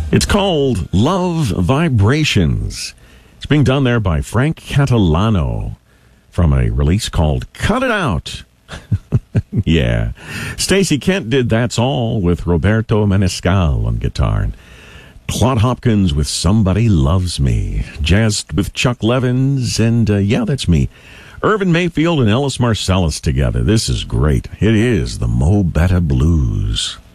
It's called Love Vibrations. It's being done there by Frank Catalano from a release called Cut It Out. Yeah. Stacey Kent did That's All with Roberto Menescal on guitar. And Claude Hopkins with Somebody Loves Me. Jazzed with Chuck Levins. And yeah, that's me. Irvin Mayfield and Ellis Marsalis together. This is great. It is the Mo Betta Blues.